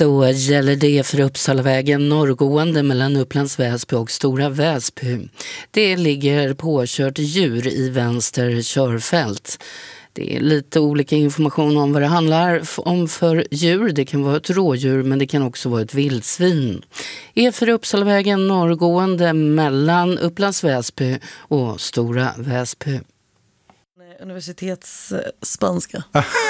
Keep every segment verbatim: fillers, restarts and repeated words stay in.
Då gäller det för Uppsalavägen norrgående mellan Upplands Väsby och Stora Väsby. Det ligger påkört djur i vänster körfält. Det är lite olika information om vad det handlar om för djur. Det kan vara ett rådjur, men det kan också vara ett vildsvin. Är för Uppsalavägen norrgående mellan Upplands Väsby och Stora Väsby. Universitetsspanska.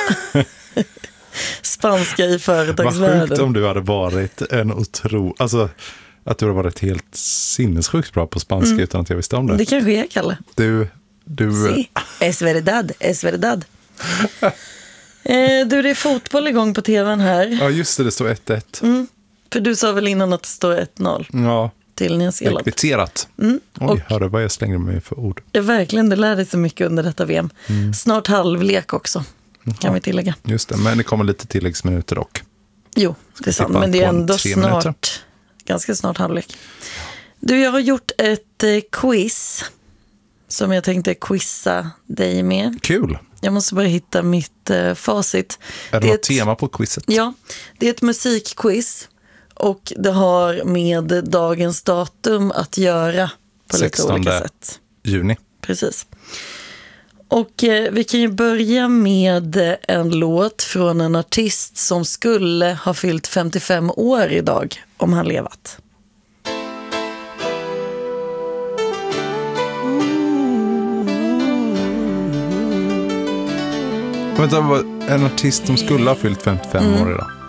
Spanska i företagsvärlden. Vad sjukt om du hade varit en otro... Alltså, att du hade varit helt sinnessjukt bra på spanska mm. utan att jag visste om det. Det kanske är, Kalle. Du... du... Sí, es verdad, es verdad. eh, du, det är fotboll igång på tvn här. Ja, just det, det står ett ett. Mm. För du sa väl innan att det står ett noll? Ja. Till Nya Zeeland. Kvitterat. Mm. Oj, hörde vad jag slängde mig för ord. Ja, verkligen, det lärde sig mycket under detta V M. Mm. Snart halvlek också, kan ja, vi tillägga. Just det, men det kommer lite tilläggsminuter dock. Jo, det är sant, men det är ändå snart, minuter. ganska snart halvlek. Du, jag har gjort ett eh, quiz som jag tänkte quizza dig med. Kul! Jag måste bara hitta mitt eh, facit. Är det, det något ett, tema på quizet? Ja, det är ett musikquiz. Och det har med dagens datum att göra på lite olika sätt. Juni. Precis. Och eh, vi kan ju börja med en låt från en artist som skulle ha fyllt femtiofem år idag om han levat. Vänta, en artist som skulle ha fyllt femtiofem mm. år idag.